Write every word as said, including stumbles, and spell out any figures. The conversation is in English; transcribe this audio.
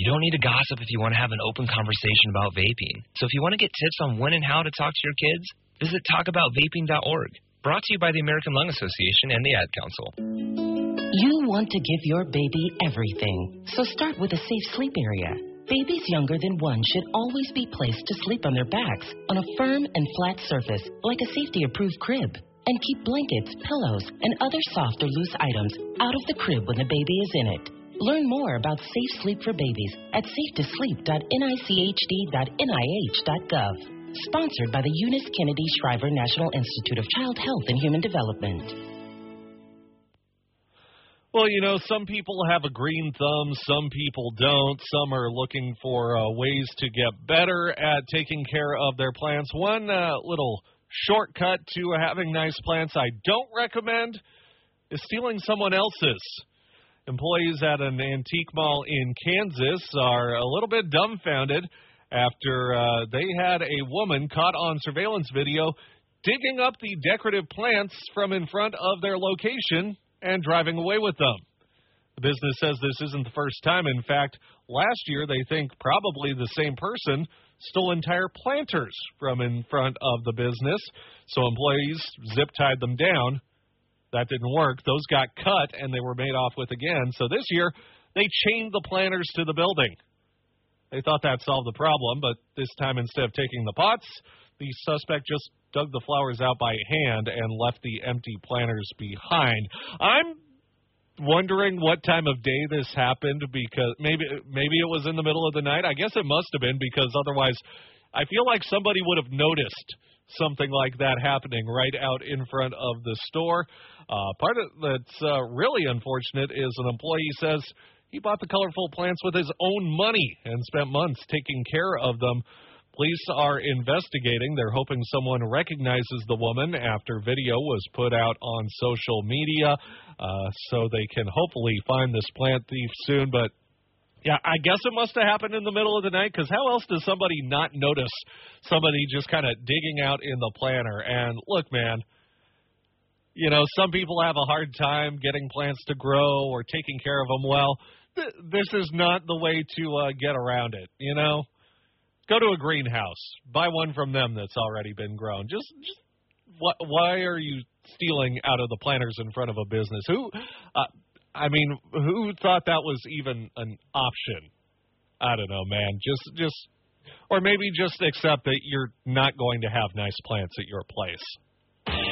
You don't need to gossip if you want to have an open conversation about vaping. So if you want to get tips on when and how to talk to your kids, visit talk about vaping dot org. Brought to you by the American Lung Association and the Ad Council. You want to give your baby everything, so start with a safe sleep area. Babies younger than one should always be placed to sleep on their backs on a firm and flat surface like a safety-approved crib. And keep blankets, pillows, and other soft or loose items out of the crib when the baby is in it. Learn more about safe sleep for babies at safe to sleep dot N I C H D dot N I H dot gov. Sponsored by the Eunice Kennedy Shriver National Institute of Child Health and Human Development. Well, you know, some people have a green thumb, some people don't. Some are looking for uh, ways to get better at taking care of their plants. One uh, little shortcut to having nice plants I don't recommend is stealing someone else's. Employees at an antique mall in Kansas are a little bit dumbfounded after uh, they had a woman caught on surveillance video digging up the decorative plants from in front of their location and driving away with them. The business says this isn't the first time. In fact, last year they think probably the same person stole entire planters from in front of the business. So employees zip-tied them down. That didn't work. Those got cut, and they were made off with again. So this year, they chained the planters to the building. They thought that solved the problem, but this time, instead of taking the pots, the suspect just dug the flowers out by hand and left the empty planters behind. I'm wondering what time of day this happened, because maybe maybe it was in the middle of the night. I guess it must have been, because otherwise I feel like somebody would have noticed something like that happening right out in front of the store. Uh, part of that's uh, really unfortunate is an employee says he bought the colorful plants with his own money and spent months taking care of them. Police are investigating. They're hoping someone recognizes the woman after video was put out on social media, uh, so they can hopefully find this plant thief soon. But yeah, I guess it must have happened in the middle of the night, because how else does somebody not notice somebody just kind of digging out in the planter? And look, man, you know, some people have a hard time getting plants to grow or taking care of them well. Th- this is not the way to uh, get around it, you know? Go to a greenhouse. Buy one from them that's already been grown. Just, just wh- why are you stealing out of the planters in front of a business? Who, uh, I mean, who thought that was even an option? I don't know, man. Just, just, or maybe just accept that you're not going to have nice plants at your place.